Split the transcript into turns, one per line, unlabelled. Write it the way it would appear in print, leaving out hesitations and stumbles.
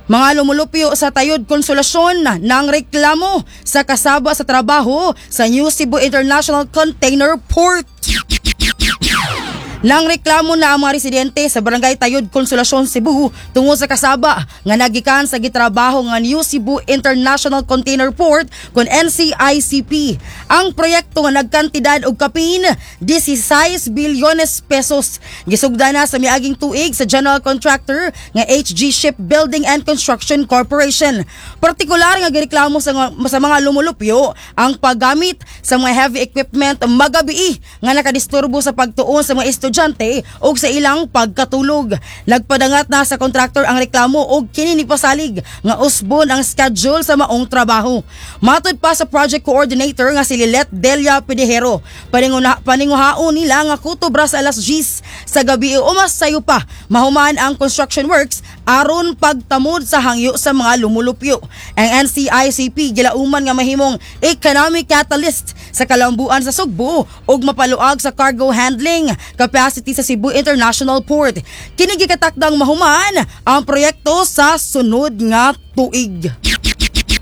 Mga lumulupyo sa Tayud Konsolasyon ng reklamo sa kasaba sa trabaho sa New Cebu International Container Port. Nang reklamo na ang mga residente sa Barangay Tayud Konsolasyon, Cebu tungod sa kasaba nga nagikan sa gitrabaho nga New Cebu International Container Port kon NCICP. Ang proyekto nga nagkantidad og kapin 16 bilyones pesos. Gisugda na sa miaging tuig sa general contractor nga HG Shipbuilding and Construction Corporation. Partikular nga gireklamo sa mga lumulupyo ang paggamit sa mga heavy equipment magabi nga nakadisturbo sa pagtuon sa mga estudyante o sa ilang pagkatulog. Nagpadangat na sa kontraktor ang reklamo og kini ni pasalig nga usbon ang schedule sa maong trabaho. Matud pa sa project coordinator nga si Lilet Delia Pedejero, paninguhaon nila nga kutobra sa alas 10 sa gabi o mas sayo pa mahuman ang construction works aron pagtamod sa hangyo sa mga lumulupyo. Ang NCICP gilauman nga mahimong economic catalyst sa kalambuan sa Sugbo ug mapaluag sa cargo handling capacity sa Cebu International Port. Kini gikatakdang mahuman ang proyekto sa sunod nga tuig.